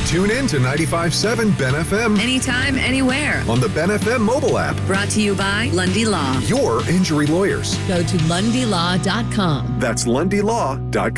Tune in to 95.7 Ben FM Anytime, anywhere. on the Ben FM mobile app. Brought to you by Lundy Law. Your injury lawyers. Go to LundyLaw.com. That's LundyLaw.com.